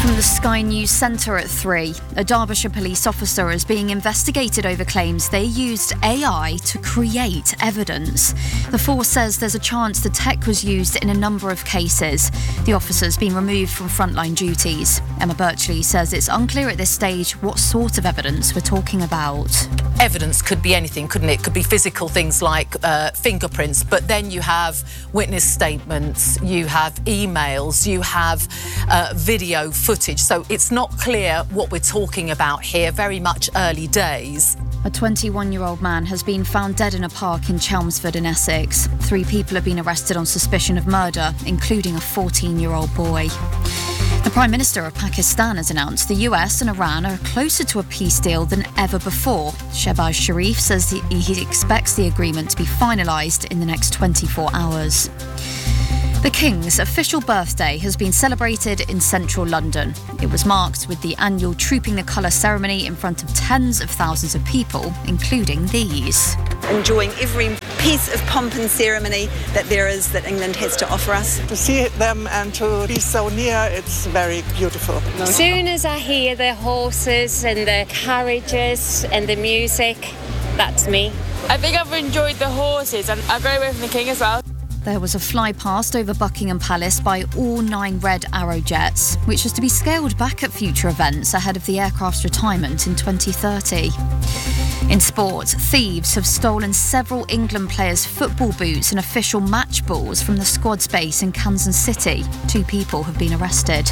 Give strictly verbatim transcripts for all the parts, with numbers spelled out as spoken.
From the Sky News Centre at three, a Derbyshire police officer is being investigated over claims they used A I to create evidence. The force says there's a chance the tech was used in a number of cases. The officer's been removed from frontline duties. Emma Birchley says it's unclear at this stage what sort of evidence we're talking about. Evidence could be anything, couldn't it? It could be physical things like uh, fingerprints, but then you have witness statements, you have emails, you have uh, video footage. So it's not clear what we're talking about here, very much early days. A twenty-one-year-old man has been found dead in a park in Chelmsford in Essex. Three people have been arrested on suspicion of murder, including a fourteen-year-old boy. The Prime Minister of Pakistan has announced the U S and Iran are closer to a peace deal than ever before. Shehbaz Sharif says he, he expects the agreement to be finalised in the next twenty-four hours. The King's official birthday has been celebrated in central London. It was marked with the annual Trooping the Colour ceremony in front of tens of thousands of people, including these. Enjoying every piece of pomp and ceremony that there is that England has to offer us. To see them and to be so near, it's very beautiful. As soon as I hear the horses and the carriages and the music, that's me. I think I've enjoyed the horses and I go away from the King as well. There was a fly past over Buckingham Palace by all nine Red Arrow jets, which is to be scaled back at future events ahead of the aircraft's retirement in twenty thirty. In sport, thieves have stolen several England players' football boots and official match balls from the squad's base in Kansas City. Two people have been arrested.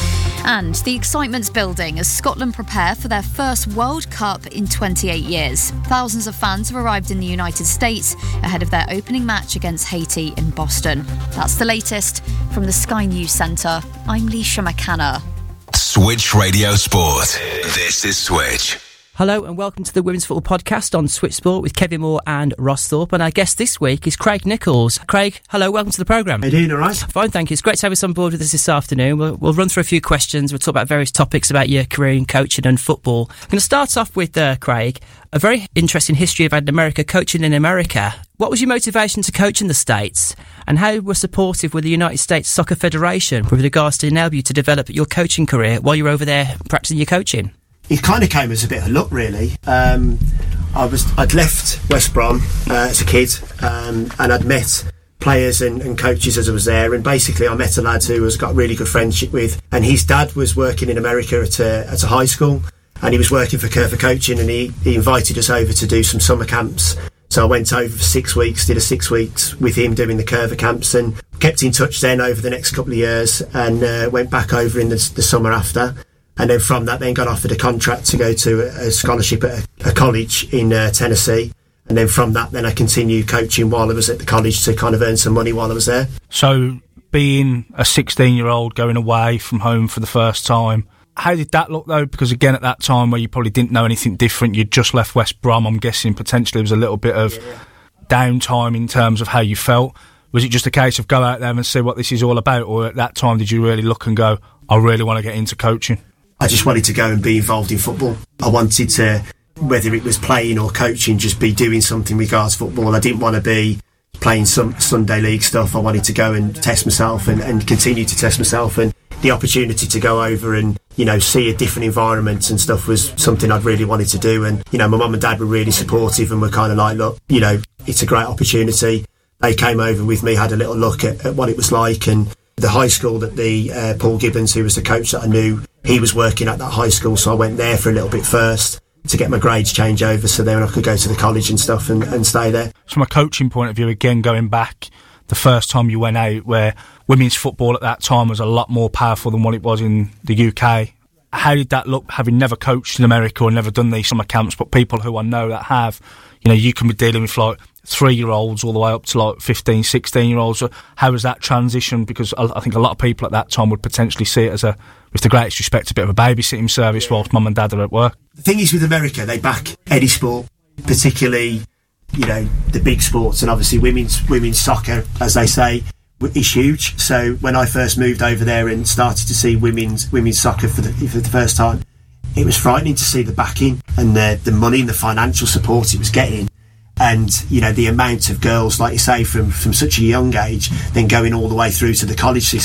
And the excitement's building as Scotland prepare for their first World Cup in twenty-eight years. Thousands of fans have arrived in the United States ahead of their opening match against Haiti in Boston. That's the latest from the Sky News Centre. I'm Leisha McCanna. Switch Radio Sport. This is Switch. Hello and welcome to the Women's Football Podcast on Switch Sport with Kevin Moore and Ross Thorpe. And our guest this week is Craig Nichols. Craig, hello, welcome to the programme. How you doing, all right? Fine, thank you. It's great to have us on board with us this afternoon. We'll, we'll run through a few questions. We'll talk about various topics about your career in coaching and football. I'm going to start off with, uh, Craig, a very interesting history of America, coaching in America. What was your motivation to coach in the States? And how were supportive with the United States Soccer Federation with regards to enable you to develop your coaching career while you're over there practicing your coaching? It kind of came as a bit of luck, really. Um, I was, I'd left West Brom uh, as a kid, um, and I'd met players and, and coaches as I was there. And basically, I met a lad who was got a really good friendship with, and his dad was working in America at a, at a high school, and he was working for Curva Coaching, and he, he invited us over to do some summer camps. So I went over for six weeks, did a six weeks with him doing the Curva camps, and kept in touch then over the next couple of years, and uh, went back over in the, the summer after. And then from that, then got offered a contract to go to a, a scholarship at a, a college in uh, Tennessee. And then from that, then I continued coaching while I was at the college to kind of earn some money while I was there. So being a sixteen-year-old going away from home for the first time, how did that look, though? Because, again, at that time where you probably didn't know anything different, you'd just left West Brom, I'm guessing potentially there was a little bit of yeah. downtime in terms of how you felt. Was it just a case of go out there and see what this is all about? Or at that time, did you really look and go, I really want to get into coaching? I just wanted to go and be involved in football. I wanted to, whether it was playing or coaching, just be doing something regards football. I didn't want to be playing some Sunday league stuff. I wanted to go and test myself and, and continue to test myself. And the opportunity to go over and, you know, see a different environment and stuff was something I'd really wanted to do. And, you know, my mum and dad were really supportive and were kind of like, look, you know, it's a great opportunity. They came over with me, had a little look at, at what it was like, and the high school that the uh, Paul Gibbons, who was the coach that I knew, he was working at that high school, so I went there for a little bit first to get my grades changed over, so then I could go to the college and stuff and, and stay there. From a coaching point of view, again, going back, the first time you went out, where women's football at that time was a lot more powerful than what it was in the U K. How did that look, having never coached in America or never done these summer camps, but people who I know that have, you know, you can be dealing with like three-year-olds all the way up to like fifteen, sixteen-year-olds. So how was that transition? Because I think a lot of people at that time would potentially see it as a, with the greatest respect, a bit of a babysitting service yeah. whilst mum and dad are at work. The thing is with America, they back any sport, particularly, you know, the big sports, and obviously women's women's soccer, as they say, is huge. So when I first moved over there and started to see women's women's soccer for the, for the first time, it was frightening to see the backing and the, the money and the financial support it was getting. And, you know, the amount of girls, like you say, from, from such a young age, then going all the way through to the college system,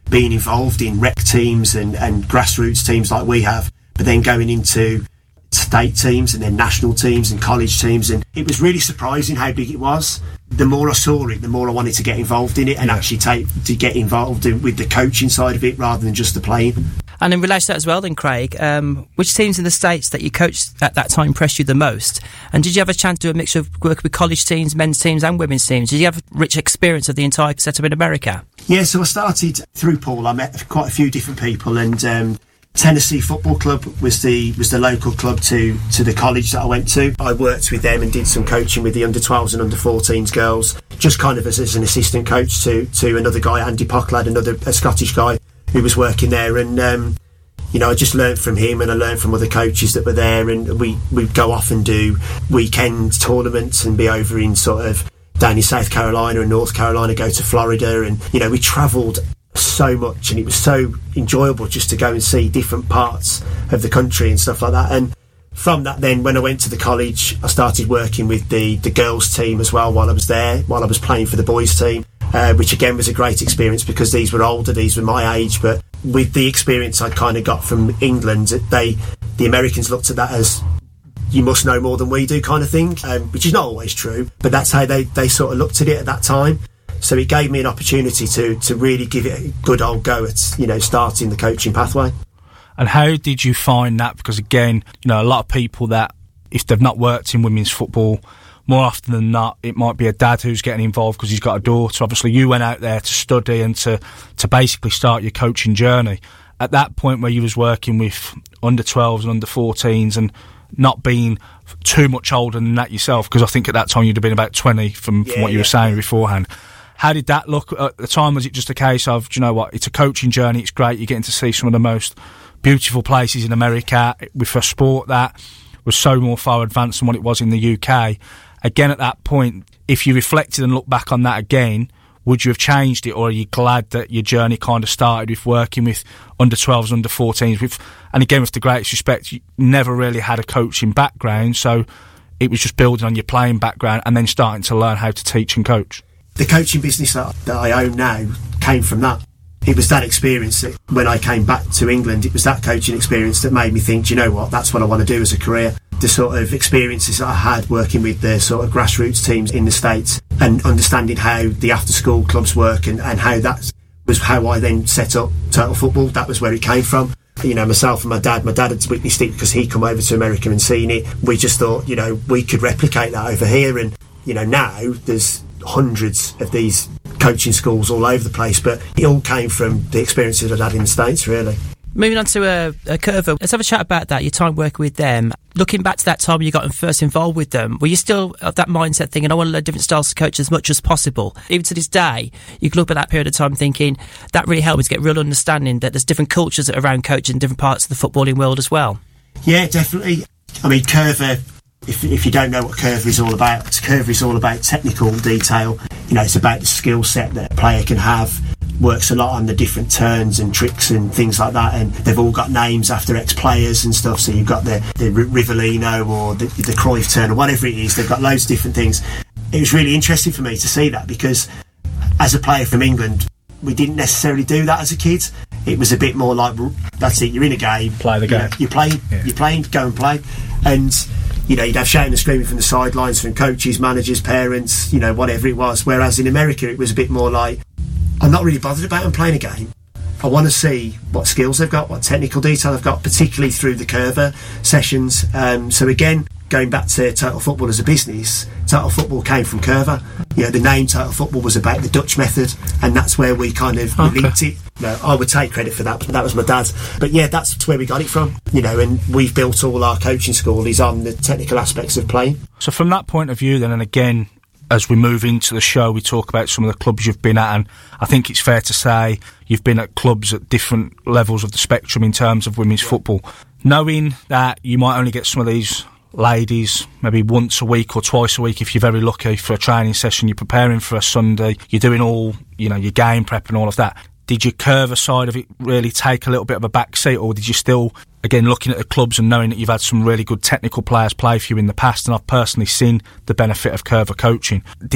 being involved in rec teams and, and grassroots teams like we have, but then going into state teams and then national teams and college teams, and it was really surprising how big it was. The more I saw it, the more I wanted to get involved in it and yeah. actually take to get involved in, with the coaching side of it rather than just the playing. And in relation to that as well then, Craig, um, which teams in the States that you coached at that time impressed you the most? And did you have a chance to do a mixture of work with college teams, men's teams and women's teams? Did you have a rich experience of the entire setup in America? Yeah, so I started through Paul. I met quite a few different people, and um, Tennessee Football Club was the was the local club to to the college that I went to. I worked with them and did some coaching with the under twelves and under fourteens girls, just kind of as, as an assistant coach to to another guy, Andy Pocklad, another a Scottish guy who was working there. And um, you know, I just learned from him, and I learned from other coaches that were there, and we we'd go off and do weekend tournaments and be over in sort of down in South Carolina and North Carolina, go to Florida, and you know, we travelled so much, and it was so enjoyable just to go and see different parts of the country and stuff like that. And from that, then when I went to the college, I started working with the the girls team as well while I was there, while I was playing for the boys team, uh, which again was a great experience because these were older, these were my age, but with the experience I kind of got from England, they the Americans looked at that as you must know more than we do kind of thing, um, which is not always true, but that's how they, they sort of looked at it at that time. So it gave me an opportunity to to really give it a good old go at, you know, starting the coaching pathway. And how did you find that? Because again, you know, a lot of people that, if they've not worked in women's football, more often than not, it might be a dad who's getting involved because he's got a daughter. Obviously, you went out there to study and to, to basically start your coaching journey. At that point where you was working with under twelves and under fourteens and not being too much older than that yourself, because I think at that time you'd have been about twenty from, yeah, from what you yeah. were saying beforehand. How did that look at the time? Was it just a case of, do you know what, it's a coaching journey, it's great, you're getting to see some of the most beautiful places in America with a sport that was so more far advanced than what it was in the U K? Again, at that point, if you reflected and looked back on that again, would you have changed it, or are you glad that your journey kind of started with working with under twelves, under fourteens? With, and again, with the greatest respect, you never really had a coaching background, so it was just building on your playing background and then starting to learn how to teach and coach. The coaching business that, that I own now came from that. It was that experience that when I came back to England, it was that coaching experience that made me think, do you know what, that's what I want to do as a career. The sort of experiences that I had working with the sort of grassroots teams in the States and understanding how the after-school clubs work and, and how that was how I then set up Total Football. That was where it came from. You know, myself and my dad, my dad had witnessed it because he'd come over to America and seen it. We just thought, you know, we could replicate that over here. And, you know, now there's hundreds of these coaching schools all over the place, but it all came from the experiences I'd had in the States, really. Moving on to uh, uh, Curva, let's have a chat about that, your time working with them. Looking back to that time when you got first involved with them, were you still of that mindset thinking, I want to learn different styles to coach as much as possible? Even to this day, you can look at that period of time thinking, that really helped me to get real understanding that there's different cultures around coaching in different parts of the footballing world as well. Yeah, definitely. I mean, Curva, if, if you don't know what Curva is all about, Curva is all about technical detail. You know, it's about the skill set that a player can have. Works a lot on the different turns and tricks and things like that, and they've all got names after ex-players and stuff. So you've got the, the Rivellino or the, the Cruyff turn or whatever it is. They've got loads of different things. It was really interesting for me to see that because as a player from England, we didn't necessarily do that as a kid. It was a bit more like, that's it, you're in a game, play the game, you know, you're playing, yeah. you're playing, go and play. And you know, you'd have shouting and screaming from the sidelines from coaches, managers, parents, you know, whatever it was. Whereas in America, it was a bit more like, I'm not really bothered about them playing a game. I want to see what skills they've got, what technical detail they've got, particularly through the Curva sessions. Um, so again, going back to Total Football as a business, Total Football came from Curva. You know, the name Total Football was about the Dutch method, and that's where we kind of okay. linked it. You know, I would take credit for that, but that was my dad's. But yeah, that's where we got it from. You know, and we've built all our coaching school is on the technical aspects of playing. So from that point of view then, and again, as we move into the show, we talk about some of the clubs you've been at, and I think it's fair to say you've been at clubs at different levels of the spectrum in terms of women's football. Knowing that you might only get some of these ladies maybe once a week or twice a week if you're very lucky for a training session, you're preparing for a Sunday, you're doing all, you know, your game prep and all of that. Did your Curva side of it really take a little bit of a back seat, or did you still, again, looking at the clubs and knowing that you've had some really good technical players play for you in the past, and I've personally seen the benefit of Curva coaching, did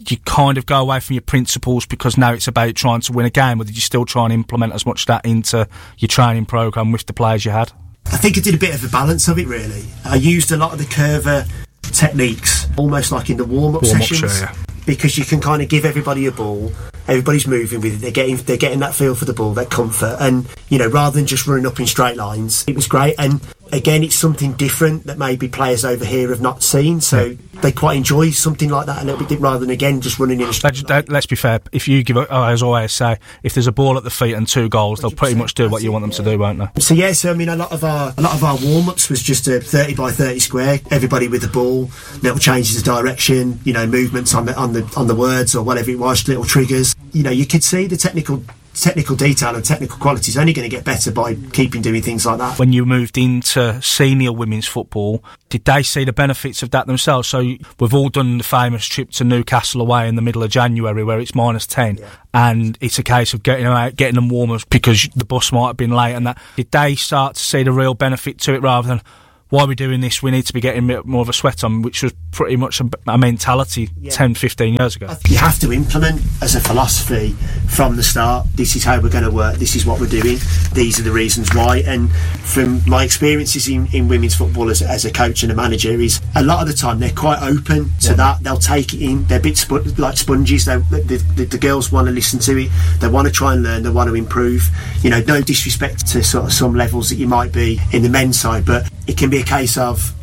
you kind of go away from your principles because now it's about trying to win a game, or did you still try and implement as much of that into your training programme with the players you had? I think I did a bit of a balance of it, really. I used a lot of the curver techniques, almost like in the warm-up, warm-up sessions, sure, yeah. because you can kind of give everybody a ball, everybody's moving with it, they're getting they're getting that feel for the ball, that comfort, and, you know, rather than just running up in straight lines, it was great. And again, it's something different that maybe players over here have not seen, so yeah. they quite enjoy something like that a little bit, rather than, again, just running in a straight line. Let's be fair, if you give, as I always say, if there's a ball at the feet and two goals, they'll pretty much do what you want them to do, won't they? So yeah, so I mean, a lot of our a lot of our warm-ups was just a thirty by thirty square, everybody with the ball, little changes of direction, you know, movements on the on the on the words or whatever it was, little triggers. You know, you could see the technical technical detail and technical quality is only going to get better by keeping doing things like that. When you moved into senior women's football, did they see the benefits of that themselves? So we've all done the famous trip to Newcastle away in the middle of January where it's minus ten, yeah. and it's a case of getting them out, getting them warmers because the bus might have been late and that. Did they start to see the real benefit to it rather than, why are we doing this? We need to be getting more of a sweat on, which was pretty much a, a mentality yeah. ten, fifteen years ago. You have to implement as a philosophy from the start. This is how we're going to work. This is what we're doing. These are the reasons why. And from my experiences in, in women's football as, as a coach and a manager, is a lot of the time they're quite open to yeah. that. They'll take it in. They're a bit sp- like sponges. They, the, the, the girls want to listen to it. They want to try and learn. They want to improve. You know, no disrespect to sort of some levels that you might be in the men's side, but it can be a case of,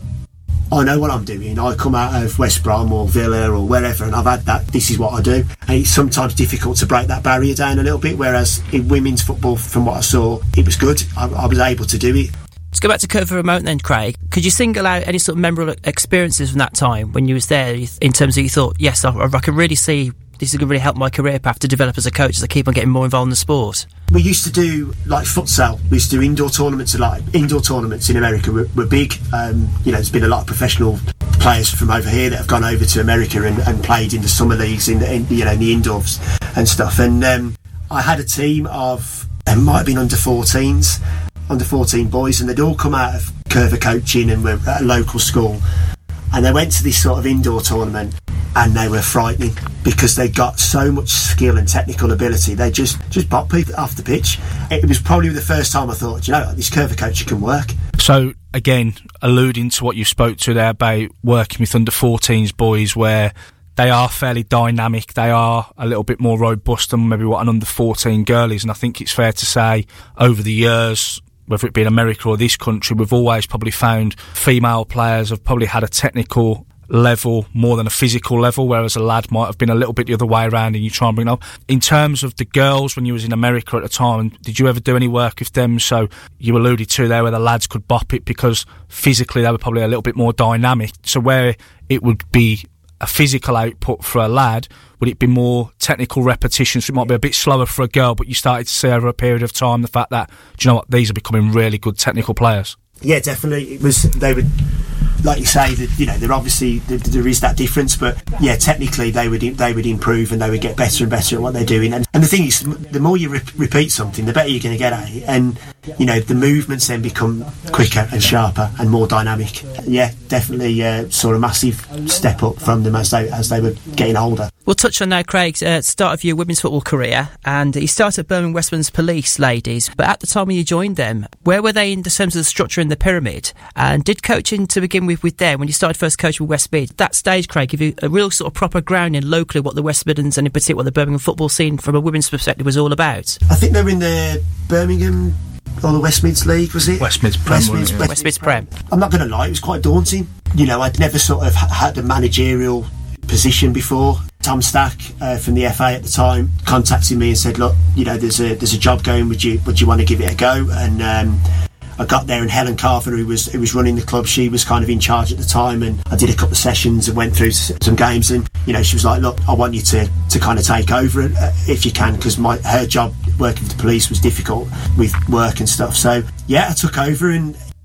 I know what I'm doing. I come out of West Brom or Villa or wherever, and I've had that. This is what I do. And it's sometimes difficult to break that barrier down a little bit. Whereas in women's football, from what I saw, it was good. I, I was able to do it. Let's go back to Curva Remote then, Craig. Could you single out any sort of memorable experiences from that time when you was there, in terms of you thought, yes, I, I can really see this is going to really help my career path to develop as a coach as I keep on getting more involved in the sport? We used to do like futsal. We used to do indoor tournaments. A lot. Indoor tournaments in America were, were big. Um, you know, there's been a lot of professional players from over here that have gone over to America and, and played in the summer leagues, in, the, in you know in the indoors and stuff. And um, I had a team of, it might have been under fourteens, under fourteen boys, and they'd all come out of Curva coaching and were at a local school. And they went to this sort of indoor tournament, and they were frightening because they got so much skill and technical ability. They just just bopped people off the pitch. It was probably the first time I thought, you know, this Curva coach can work. So again, alluding to what you spoke to there about working with under fourteens boys, where they are fairly dynamic, they are a little bit more robust than maybe what an under fourteen girl is. And I think it's fair to say, over the years, whether it be in America or this country, we've always probably found female players have probably had a technical level more than a physical level, whereas a lad might have been a little bit the other way around, and you try and bring it up. In terms of the girls, when you was in America at the time, did you ever do any work with them? So you alluded to there where the lads could bop it because physically they were probably a little bit more dynamic. So where it would be a physical output for a lad, would it be more technical repetitions? So it might be a bit slower for a girl, but you started to see over a period of time the fact that, do you know what, these are becoming really good technical players. Yeah, definitely. It was, they would, like you say, that, you know, there obviously there is that difference, but yeah, technically they would they would improve and they would get better and better at what they're doing. And, and the thing is, the more you re- repeat something, the better you're going to get at it, and you know the movements then become quicker and sharper and more dynamic. Yeah, definitely uh, saw a massive step up from them as they as they were getting older. We'll touch on now, Craig's uh, start of your women's football career, and you started at Birmingham Westlands Police Ladies, but at the time when you joined them, where were they in terms of the structure in the pyramid? And did coaching to begin with with them, when you started first coaching with West Mid, that stage, Craig, give you a real sort of proper grounding locally what the West Midlands and in particular what the Birmingham football scene from a women's perspective was all about? I think they were in the Birmingham or the West Mids League, was it? West Mids Prem. West Mids, yeah. West West Mids Prem. I'm not going to lie, it was quite daunting. You know, I'd never sort of had a managerial position before. Tom Stack uh, from the F A at the time contacted me and said, look, you know, there's a there's a job going, would you would you want to give it a go? And um, I got there, and Helen Carver, who was who was running the club, she was kind of in charge at the time, and I did a couple of sessions and went through some games, and you know, she was like, look, I want you to, to kind of take over it uh, if you can, because my her job working for the police was difficult with work and stuff. So yeah, I took over, and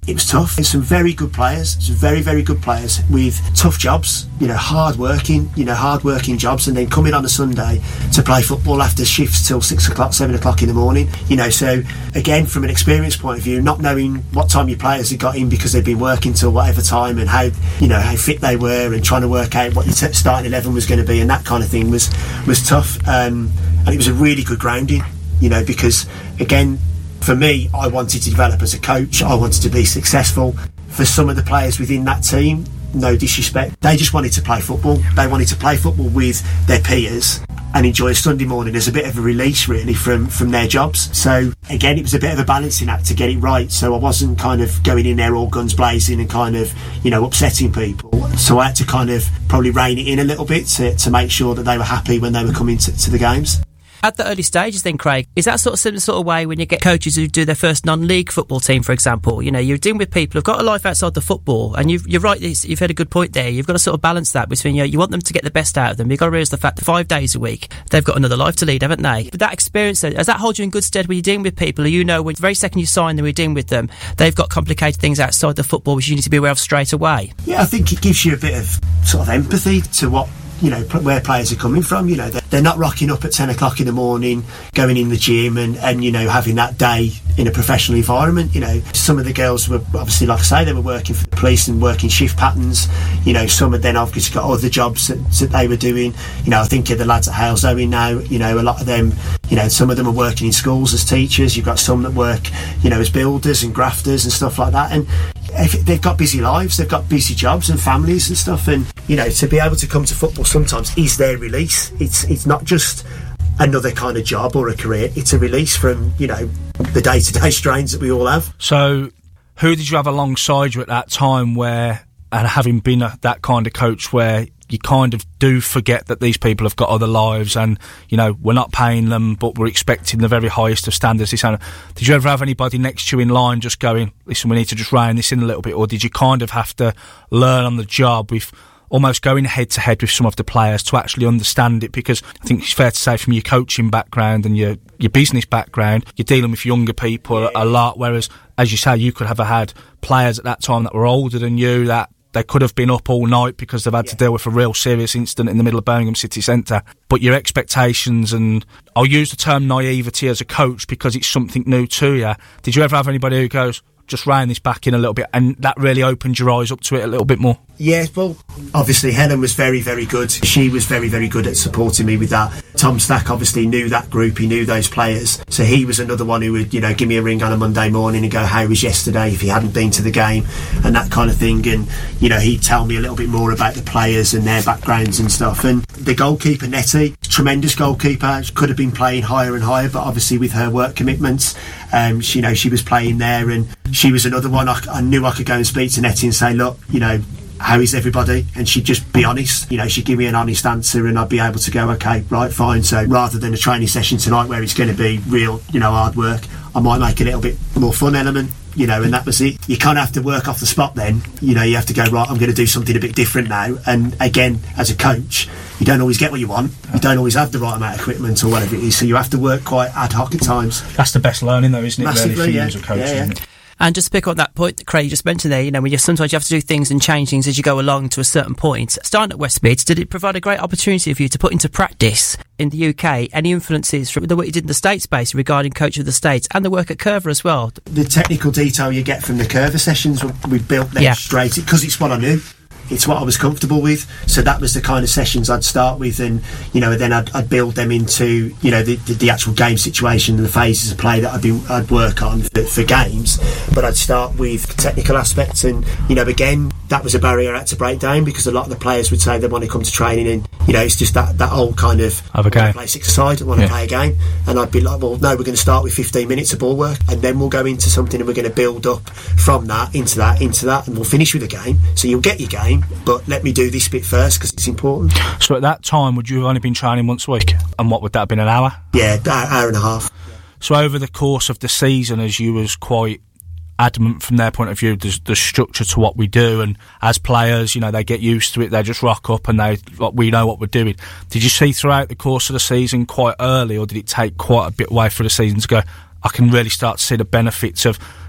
it was tough. There's some very good players, some very, very good players with tough jobs, you know, hard working, you know, hard working jobs, and then coming on a Sunday to play football after shifts till six o'clock, seven o'clock in the morning, you know. So again, from an experience point of view, not knowing what time your players had got in because they'd been working till whatever time, and how, you know, how fit they were, and trying to work out what your t- starting eleven was going to be, and that kind of thing was was tough. Um, and it was a really good grounding, you know, because again, for me, I wanted to develop as a coach. I wanted to be successful. For some of the players within that team, no disrespect, they just wanted to play football. They wanted to play football with their peers and enjoy a Sunday morning as a bit of a release, really, from, from their jobs. So, again, it was a bit of a balancing act to get it right. So I wasn't kind of going in there all guns blazing and kind of, you know, upsetting people. So I had to kind of probably rein it in a little bit to, to make sure that they were happy when they were coming to, to the games. At the early stages then, Craig, is that sort of similar sort of way when you get coaches who do their first non-league football team, for example? You know, you're dealing with people who've got a life outside the football, and you've, you're right, you've had a good point there. You've got to sort of balance that between, you know, you want them to get the best out of them. You've got to realise the fact that five days a week, they've got another life to lead, haven't they? But that experience, does that hold you in good stead when you're dealing with people who, you know, when the very second you sign them, you're dealing with them, they've got complicated things outside the football which you need to be aware of straight away? Yeah, I think it gives you a bit of sort of empathy to what, you know, where players are coming from. You know, they're, they're not rocking up at ten o'clock in the morning, going in the gym and, and, you know, having that day in a professional environment. You know, some of the girls were obviously, like I say, they were working for the police and working shift patterns. You know, some had then obviously got other jobs that, that they were doing. You know, I think of the lads at Hales Owen now, you know, a lot of them, you know, some of them are working in schools as teachers. You've got some that work, you know, as builders and grafters and stuff like that. And if they've got busy lives, they've got busy jobs and families and stuff, and, you know, to be able to come to football sometimes is their release. It's it's not just another kind of job or a career, it's a release from, you know, the day-to-day strains that we all have. So who did you have alongside you at that time where, and having been a, that kind of coach where you kind of do forget that these people have got other lives and, you know, we're not paying them but we're expecting the very highest of standards? Did you ever have anybody next to you in line just going, listen, we need to just rein this in a little bit? Or did you kind of have to learn on the job with almost going head to head with some of the players to actually understand it? Because I think it's fair to say from your coaching background and your, your business background, you're dealing with younger people yeah. a lot, whereas, as you say, you could have had players at that time that were older than you that they could have been up all night because they've had yeah. to deal with a real serious incident in the middle of Birmingham city centre. But your expectations, and I'll use the term naivety as a coach because it's something new to you. Did you ever have anybody who goes, just rein this back in a little bit, and that really opened your eyes up to it a little bit more? Yeah, well, obviously Helen was very, very good. She was very, very good at supporting me with that. Tom Stack obviously knew that group, he knew those players. So he was another one who would, you know, give me a ring on a Monday morning and go, how was yesterday, if he hadn't been to the game, and that kind of thing. And, you know, he'd tell me a little bit more about the players and their backgrounds and stuff. And the goalkeeper, Nettie, tremendous goalkeeper, could have been playing higher and higher, but obviously with her work commitments, um, she, you know, she was playing there, and she was another one. I, I knew I could go and speak to Nettie and say, look, you know, how is everybody? And she'd just be honest, you know, she'd give me an honest answer and I'd be able to go, okay, right, fine. So rather than a training session tonight where it's going to be real, you know, hard work, I might make a little bit more fun element, you know, and that was it. You kind of have to work off the spot then, you know, you have to go, right, I'm going to do something a bit different now. And again, as a coach, you don't always get what you want. You don't always have the right amount of equipment or whatever it is, so you have to work quite ad hoc at times. That's the best learning though, isn't it? Massively, really, for yeah. you as a coach, yeah, yeah. isn't it? And just to pick up that point that Craig just mentioned there, you know, when you sometimes you have to do things and change things as you go along to a certain point. Starting at Westmead, did it provide a great opportunity for you to put into practice in the U K any influences from the work you did in the States base regarding coach of the States and the work at Curva as well? The technical detail you get from the Curva sessions, we built them yeah. straight, because it's what I knew. It's what I was comfortable with, so that was the kind of sessions I'd start with, and, you know, then I'd, I'd build them into, you know, the, the, the actual game situation and the phases of play that I'd be I'd work on for, for games. But I'd start with technical aspects, and, you know, again, that was a barrier I had to break down, because a lot of the players would say they want to come to training and, you know, it's just that, that old kind of have a game, play six aside, I want to yeah. play a game, and I'd be like, well, no, we're going to start with fifteen minutes of ball work, and then we'll go into something and we're going to build up from that into that into that, and we'll finish with a game. So you'll get your game, but let me do this bit first because it's important. So at that time, would you have only been training once a week? And what would that have been, an hour? Yeah, hour, hour and a half. So over the course of the season, as you was quite adamant from their point of view, there's the structure to what we do, and as players, you know, they get used to it, they just rock up and they we know what we're doing. Did you see throughout the course of the season quite early, or did it take quite a bit away for the season to go, I can really start to see the benefits of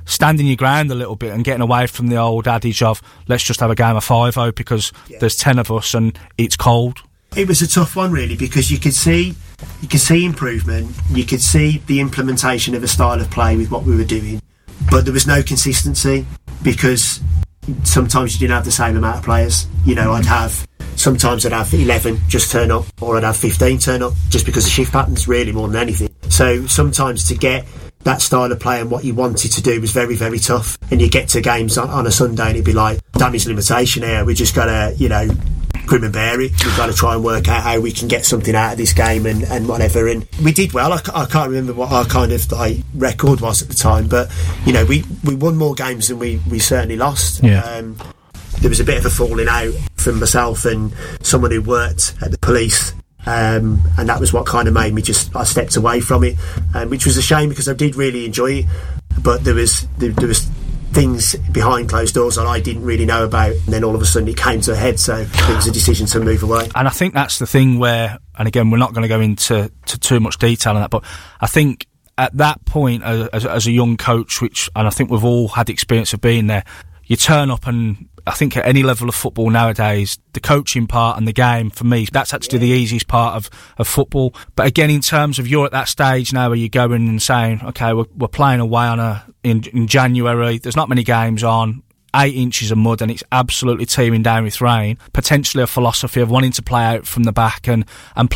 standing your ground a little bit and getting away from the old adage of let's just have a game of five-oh because yeah. there's ten of us and it's cold. It was a tough one, really, because you could see you could see improvement, you could see the implementation of a style of play with what we were doing, but there was no consistency because sometimes you didn't have the same amount of players. You know, I'd have sometimes I'd have eleven just turn up, or I'd have fifteen turn up, just because of shift patterns, really, more than anything. So sometimes to get that style of play and what you wanted to do was very, very tough. And you get to games on, on a Sunday and it'd be like, damage limitation here, we just got to, you know, grim and bear it. We've got to try and work out how we can get something out of this game and, and whatever. And we did well. I, I can't remember what our kind of like record was at the time, but you know, we, we won more games than we, we certainly lost. Yeah. Um, there was a bit of a falling out from myself and someone who worked at the police. Um, and that was what kind of made me just, I stepped away from it, um, which was a shame because I did really enjoy it, but there was there, there was things behind closed doors that I didn't really know about, and then all of a sudden it came to a head, so it was a decision to move away. And I think that's the thing where, and again, we're not going to go into to too much detail on that, but I think at that point as, as a young coach, which, and I think we've all had the experience of being there, you turn up and I think at any level of football nowadays, the coaching part and the game, for me, that's actually the easiest part of, of football. But again, in terms of you're at that stage now where you're going and saying, okay, we're, we're playing away on a in, in January, there's not many games on, eight inches of mud and it's absolutely teeming down with rain, potentially a philosophy of wanting to play out from the back and, and play